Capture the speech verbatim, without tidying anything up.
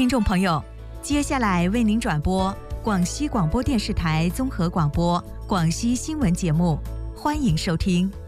听众朋友，接下来为您转播广西广播电视台综合广播广西新闻节目，欢迎收听。